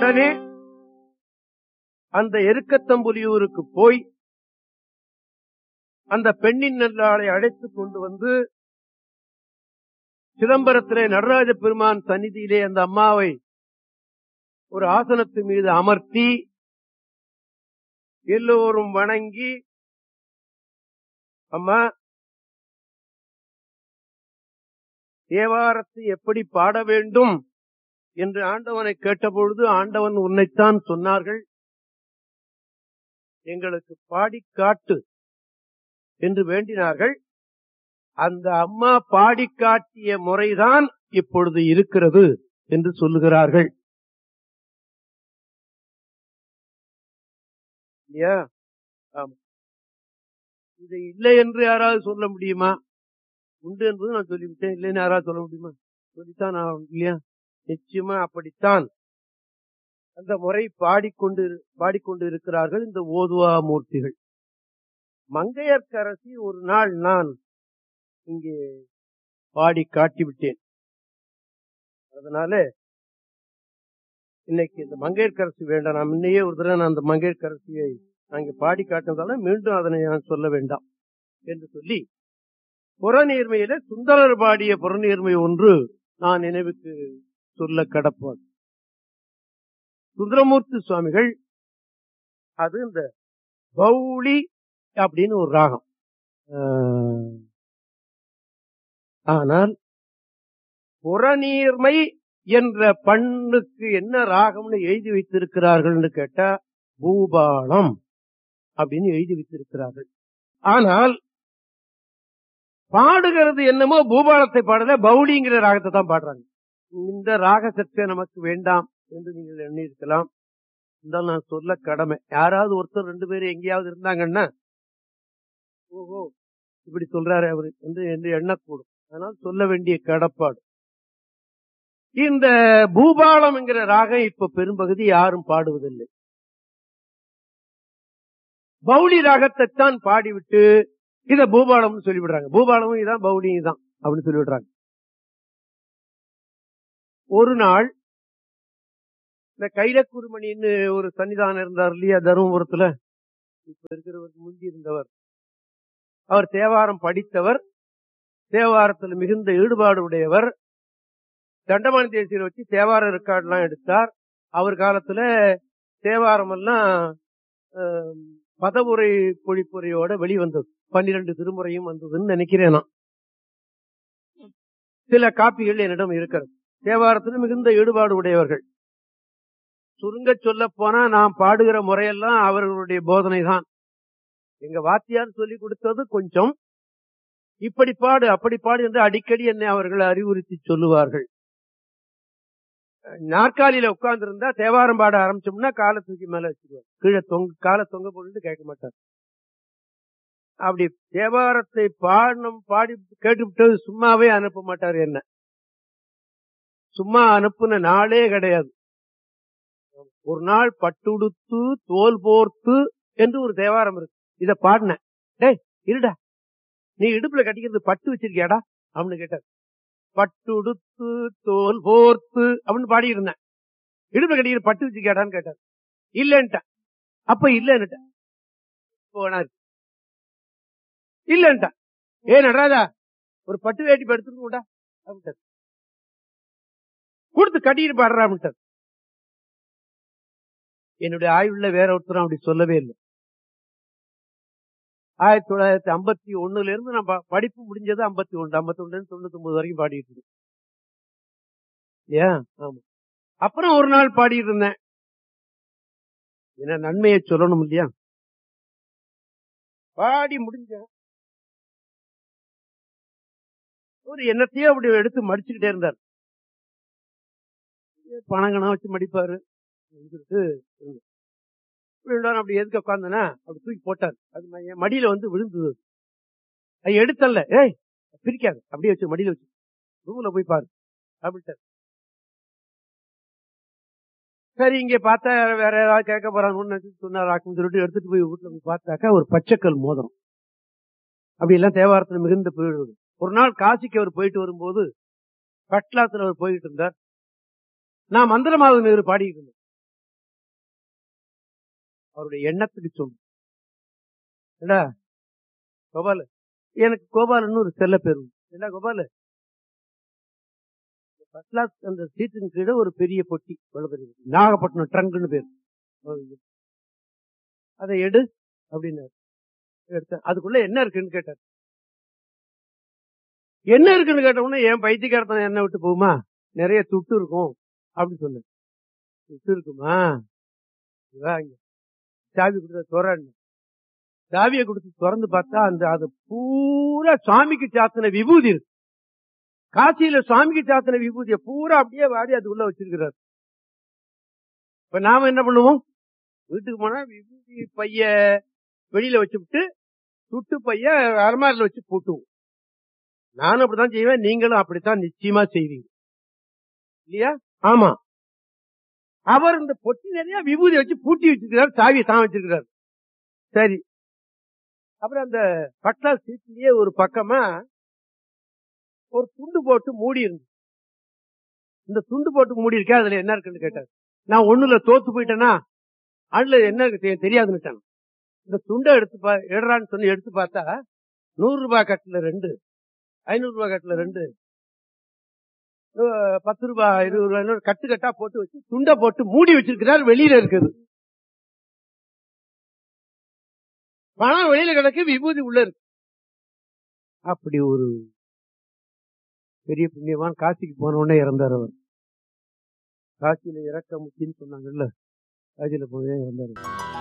உடனே அந்த எருக்கத்தம்புலியூருக்கு போய் அந்த பெண்ணின் நல்லாளை அழைத்துக் கொண்டு வந்து சிதம்பரத்திலே நடராஜ பெருமான் சந்நிதியிலே அந்த அம்மாவை ஒரு ஆசனத்து மீது அமர்த்தி எல்லோரும் வணங்கி, அம்மா, தேவாரத்தை எப்படி பாட வேண்டும் என்று ஆண்டவனை கேட்டபொழுது ஆண்டவன் உன்னைத்தான் சொன்னார்கள், எங்களுக்கு பாடி காட்டு என்று வேண்டினார்கள். அந்த அம்மா பாடி காட்டிய முறைதான் இப்பொழுது இருக்கிறது என்று சொல்லுகிறார்கள். இது இல்லை என்று யாராவது சொல்ல முடியுமா? உண்டு என்பது நான் சொல்லிவிட்டேன். இல்லைன்னு யாராவது சொல்ல முடியுமா? சொல்லித்தான் இல்லையா? நிச்சயமா அப்படித்தான் அந்த முறை பாடிக்கொண்டு இருக்கிறார்கள் இந்த ஓதுவா மூர்த்திகள். மங்கையர்க்கரசி ஒரு நாள் நான் இங்கே பாடி காட்டிவிட்டேன். அதனால இன்னைக்கு இந்த மங்கையர்க்கரசி வேண்டாம். நான் முன்னையே ஒரு தடவை நான் அந்த மங்கையர்க்கரசியை அங்கே பாடி காட்டினதால மீண்டும் அதனை நான் சொல்ல வேண்டாம் என்று சொல்லி, புறநீர்மையில சுந்தரர் பாடிய புறநீர்மை ஒன்று நான் நினைவுக்கு சொல்ல கடப்பான். சுந்தரமூர்த்தி சுவாமிகள் அது இந்த பௌளி அப்படின்னு ஒரு ராகம். ஆனால் புறநீர்மை என்ற பண்ணுக்கு என்ன ராகம்னு எழுதி வைத்திருக்கிறார்கள் கேட்டா பூபாலம் அப்படின்னு எழுதி வைத்திருக்கிறார்கள். ஆனால் பாடுகிறது என்னமோ பூபாலத்தை பாடல, பௌளிங்கிற ராகத்தை தான் பாடுறாங்க. இந்த ராக சர்ச்சை நமக்கு வேண்டாம் என்று நீங்கள் எண்ணி இருக்கலாம். நான் சொல்ல கடமை. யாராவது ஒருத்தர் ரெண்டு பேரும் எங்கேயாவது இருந்தாங்கன்னா ஓஹோ இப்படி சொல்றாரு அவரு என்று எண்ணக்கூடும். அதனால் சொல்ல வேண்டிய கடப்பாடு. இந்த பூபாலம் என்கிற ராகம் இப்ப பெரும்பகுதி யாரும் பாடுவதில்லை. பௌளி ராகத்தை தான் பாடிவிட்டு இத பூபாலம் சொல்லிவிடுறாங்க. பூபாலமும் இதான் பௌளியும் இதான் அப்படின்னு சொல்லிவிடுறாங்க. ஒரு நாள் இந்த கைலக்குருமணின்னு ஒரு சன்னிதானம் இருந்தார் இல்லையா தருமபுரத்துல, இப்ப இருக்கிறவர் முந்தி இருந்தவர். அவர் தேவாரம் படித்தவர், தேவாரத்தில் மிகுந்த ஈடுபாடு உடையவர். தண்டமானி தேசியரை வச்சு தேவார ரெக்கார்ட் எல்லாம் எடுத்தார். அவர் காலத்துல தேவாரம் எல்லாம் பதவுரை பொழிப்புரையோட வெளிவந்தது. 12 திருமுறையும் வந்ததுன்னு நினைக்கிறேன். சில காப்பிகள் என்னிடம் இருக்கிறது. தேவாரத்தில் மிகுந்த ஈடுபாடு உடையவர்கள். சுருங்க சொல்ல போனா நாம் பாடுகிற முறையெல்லாம் அவர்களுடைய போதனை தான். எங்க வாத்தியார் சொல்லி கொடுத்தது கொஞ்சம், இப்படி பாடு அப்படி பாடு என்று அடிக்கடி என்னை அவர்கள் அறிவுறுத்தி சொல்லுவார்கள். நாற்காலியில உட்கார்ந்து இருந்தா தேவாரம் பாட ஆரம்பிச்சோம்னா காலை தூக்கி மேல வச்சுக்குவார், கீழே காலை தொங்க போட்டு கேட்க மாட்டார். அப்படி தேவாரத்தை பாடி கேட்டுவிட்டு சும்மாவே அனுப்ப மாட்டார். என்ன சும்மா அனுப்புன நாளே கிடையாது. ஒரு நாள் பட்டுடுத்து தோல் போர்த்து என்று ஒரு தேவாரம் இருக்கு. இத பாடின, டேய் இருடா, நீ இடுப்புல கட்டிக்கிறது பட்டு வச்சிருக்கியாடா அப்படின்னு கேட்டார். பட்டுடுத்து தோல் போர்த்து அப்படின்னு பாடி இருந்தேன். இடுப்புல கட்டிக்கிற பட்டு வச்சிருக்கியாடான்னு கேட்டார். இல்லன்ட்டேன். அப்ப இல்லன்னுட்டேன். போனாரு. இல்லன்ட்டேன். ஏ நடராஜா, ஒரு பட்டு வேட்டி படுத்துருக்கா அப்படின்ட்டார். கொடுத்து கட்டிட்டு பாடுறா அப்படின்ட்டார். என்னுடைய ஆய்வுல வேற ஒருத்தரும் அப்படி சொல்லவே இல்லை. 1951 இருந்து நான் படிப்பு முடிஞ்சது 51, 99 வரைக்கும் பாடிட்டு இருந்தேன். ஏன் ஆமா. அப்புறம் ஒரு நாள் பாடிட்டு இருந்தேன். என்ன நன்மையை சொல்லணும் இல்லையா? பாடி முடிஞ்ச ஒரு எண்ணத்தையே அப்படி எடுத்து மடிச்சுக்கிட்டே இருந்தார். பணங்கணம் வச்சு மடிப்பாரு. அப்படி எதுக்கு உட்கார்ந்தனா அப்படி தூக்கி போட்டார். அது என் மடியில வந்து விழுந்தது. அது எடுத்தல்ல, ஏய் பிரிக்காது, அப்படியே வச்சு மடியில வச்சு ரூம்ல போய் பாரு அப்படின்ட்டு. சரி இங்க பார்த்தா வேற ஏதாவது கேட்க போறாங்கன்னு சொன்னாராக்குன்னு சொல்லிட்டு எடுத்துட்டு போய் வீட்டுல போய் பார்த்தாக்கா ஒரு பச்சைக்கல் மோதிரம். அப்படி எல்லாம் தேவாரத்துல மிகுந்த போயிடுவது. ஒரு நாள் காசிக்கு அவர் போயிட்டு வரும்போது கட்லாத்துல அவர் போயிட்டு இருந்தார். நான் மந்திரமாவது பாடிட்டு இருந்தேன். அவருடைய எண்ணத்துக்கு சொல்லுடா கோபாலு. எனக்கு கோபாலன்னு ஒரு செல்ல பேரு. என்ன கோபாலு, ஃபர்ஸ்ட் கிளாஸ் அந்த சீட்டின் கீழே ஒரு பெரிய பொட்டி, நாகப்பட்டினம் ட்ரங்க்னு பேரு. அதை எடு அப்படின்னு எடுத்தேன். அதுக்குள்ள என்ன இருக்குன்னு கேட்டார். என்ன இருக்குன்னு கேட்டோம்னா என் பைத்தியக்காரத்தனை என்ன விட்டு போகுமா, நிறைய துட்டு இருக்கும் அப்படின்னு சொன்னேன். துட்டு இருக்குமா, சாவி கொடுத்த துறன்னு சாவியை கொடுத்து திறந்து பார்த்தா அந்த அது பூரா சுவாமிக்கு சாத்தின விபூதி இருக்கு. காசியில சுவாமிக்கு சாத்தின விபூதியை பூரா அப்படியே வாரி அது உள்ள வச்சிருக்கிறார். இப்ப நாம என்ன பண்ணுவோம், வீட்டுக்கு போனா விபூதி பைய வெளியில வச்சுட்டு துட்டு பைய அலமாரில வச்சு போட்டுவோம். நானும் அப்படித்தான் செய்வேன், நீங்களும் அப்படித்தான் நிச்சயமா செய்வீங்க இல்லையா? ஆமா. அவர் இந்த பொட்டி நிறைய விபூதி வச்சு பூட்டி வச்சிருக்கிறார், சாவியை தான் வச்சிருக்கிறார். சரி, அப்புறம் அந்த பட்டா சீட்லயே ஒரு பக்கமா ஒரு துண்டு போட்டு மூடி இருந்து, இந்த துண்டு போட்டு மூடி இருக்கே அதுல என்ன இருக்குன்னு கேட்டார். நான் ஒண்ணுல தோத்து போயிட்டேன்னா அதுல என்ன இருக்கு தெரியாதுன்னு. இந்த துண்டை எடுத்து எடுறான்னு சொல்லி எடுத்து பார்த்தா 100 ரூபாய் கட்டுல 2, 500 ரூபாய் கட்டுல 2, 10 ரூபாய் 20 ரூபாய் கட்டு கட்டா போட்டு வச்சு துண்டை போட்டு மூடி வச்சிருக்கிறார். வெளியில இருக்குது பணம், வெளியில கிடக்கு விபூதி உள்ள இருக்கு. அப்படி ஒரு பெரிய புண்ணியவான் காசிக்கு போன உடனே இறந்தார். அவர் காசியில இறக்க முக்கின்னு சொன்னாங்கல்ல, காசியில போய் இறந்தார்.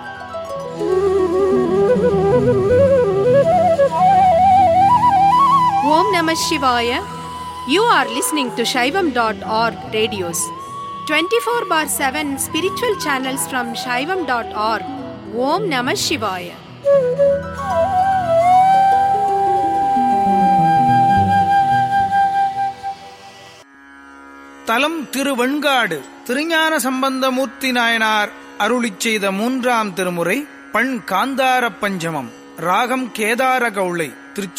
ஓம் நம சிவாய. You are listening to Shaivam.org radios. 24/7 spiritual channels from Shaivam.org. Om Namah Shivaya. தலம் திருவெண்காடு. திருஞான சம்பந்தமூர்த்தி நாயனார் அருளிச் செய்த 3ஆம் திருமுறை. பண் காந்தார பஞ்சமம். ராகம் கேதார கௌளை.